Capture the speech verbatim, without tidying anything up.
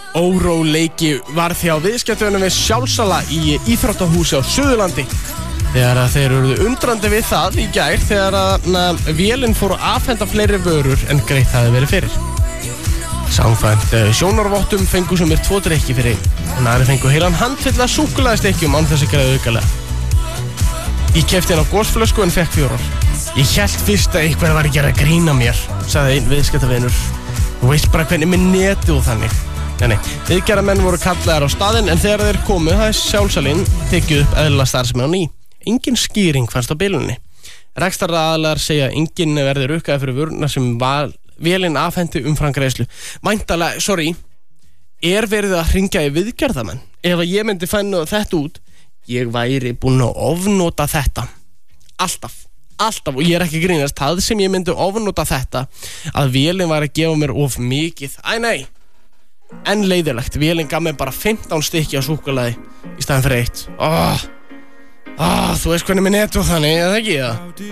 Óróleiki var því á viðskiptunum við sjálfsala í íþróttahúsi á Suðurlandi þegar að þeir urðu undrandi við það í gær þegar að vélinn fór að afhenda fleiri vörur en greitt hafi verið fyrir. Samkvæmt sjónarvottum fengu sumir tvo drykki fyrir en aðrir fengu heilan handfull af súkkulaðistykkjum án þess að greiða aukalega. Ég keypti inn á gosflösku en fekk fjórar. Ég hélt fyrst að eitthvað var að gera grín að mér, sagði einn viðskiptavinur. Þú veist bara hvernig með netið og þannig. Nei, nei, viðgerðarmenn voru kallaðir á staðinn en þegar þeir komu hafði sjálfsalinn tekið upp eðlilega starfsemi á ný. Engin skýring fannst á bilunni. Rekstraraðilar segja að enginn verði rukkaði fyrir vöruna sem var vélinn afhendi umfram greiðslu. Væntanlega, sorry, er verið að hringja í viðgerðarmenn? Ef ég myndi finna þetta út, ég væri búinn að ofnota þetta. Alltaf, alltaf, og ég er ekki að grínast, það sem ég myndi ofnota þetta, að vélinn var að gefa mér of mikið. Æ, nei, en leiðilegt, vélinn gaf mér bara fimmtán stykki á súkkulaði í staðinn fyrir eitt. Åh, åh, þú veist hvernig með net og þannig, eða ekki það?